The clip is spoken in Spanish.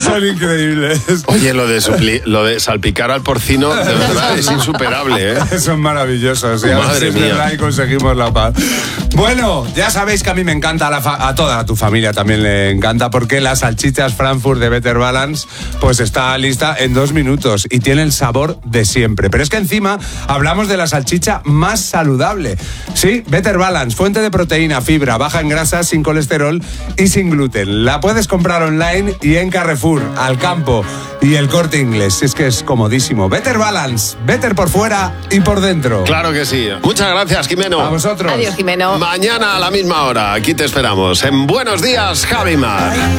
Son increíbles. Oye, lo de salpicar al porcino, de verdad, es insuperable, ¿eh? Son maravillosos. Y a ver si Madre es mía. verdad y conseguimos la paz. Bueno, ya sabéis que a mí me encanta, a toda tu familia también le encanta, porque las salchichas Frankfurt de Better Balance pues está lista en 2 minutos y tiene el sabor de siempre. Pero es que encima hablamos de la salchicha más saludable. Sí, Better Balance, fuente de proteína, fibra, baja en grasa, sin colesterol y sin gluten. La puedes comprar online y en Carrefour, Alcampo y El Corte Inglés. Es que es comodísimo. Better Balance, better por fuera y por dentro. Claro que sí. Muchas gracias, Jimeno. A vosotros. Adiós, Jimeno. Mañana a la misma hora, aquí te esperamos en Buenos Días, Javimar.